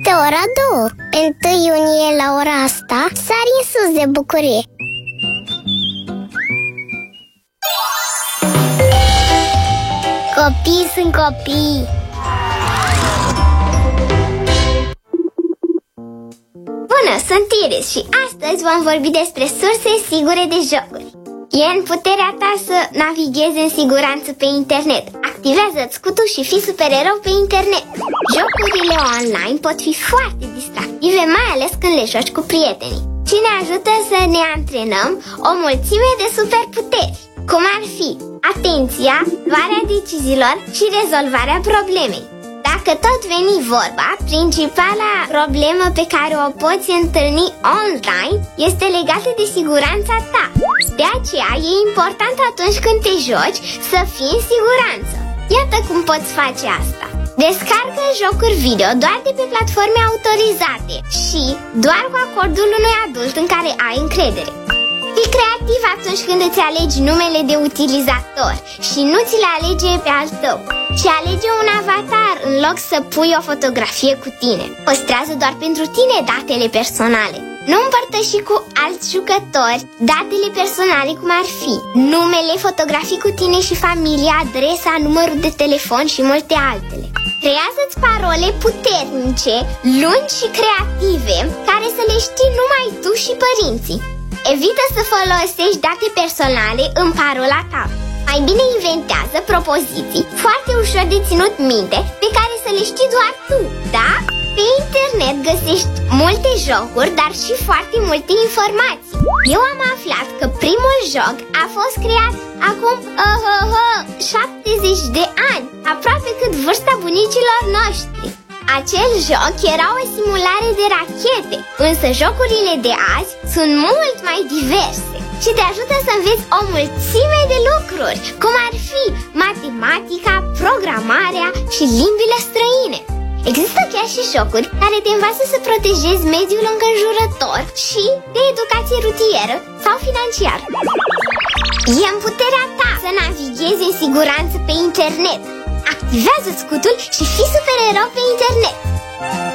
Este ora 2. Pe 1 iunie la ora asta sari în sus de bucurie. Copii sunt copii. Bună, sunt Iris și astăzi vom vorbi despre surse sigure de jocuri. E în puterea ta să navighezi în siguranță pe internet. Activează-ți scutul și fii supererou pe internet. Jocurile online pot fi foarte distractive, mai ales când le joci cu prietenii, și ne ajută să ne antrenăm o mulțime de superputeri, cum ar fi atenția, luarea deciziilor și rezolvarea problemei. Dacă tot veni vorba, principala problemă pe care o poți întâlni online este legată de siguranța ta. De aceea e important atunci când te joci să fii în siguranță. Iată cum poți face asta. Descarcă jocuri video doar de pe platforme autorizate și doar cu acordul unui adult în care ai încredere. Fii creativ atunci când îți alegi numele de utilizator și nu ți le alege pe al tău. Și alege un avatar în loc să pui o fotografie cu tine. Păstrează doar pentru tine datele personale. Nu împărtăși cu alți jucători datele personale, cum ar fi numele, fotografii cu tine și familia, adresa, numărul de telefon și multe altele. Creează-ți parole puternice, lungi și creative, care să le știi numai tu și părinții. Evită să folosești date personale în parola ta. Mai bine inventează propoziții foarte ușor de ținut minte, pe care să le știi doar tu, da? Pe internet găsești multe jocuri, dar și foarte multe informații. Eu am aflat că primul joc a fost creat acum 70 de ani, aproape cât vârsta bunicilor noștri. Acel joc era o simulare de rachete, însă jocurile de azi sunt mult mai diverse și te ajută să înveți o mulțime de lucruri, cum ar fi matematica, programarea și limbile străine. Există chiar și jocuri care te învață să protejezi mediul înconjurător și de educație rutieră sau financiară. E în puterea ta să navighezi în siguranță pe internet. Activează scutul și fii supererou pe internet.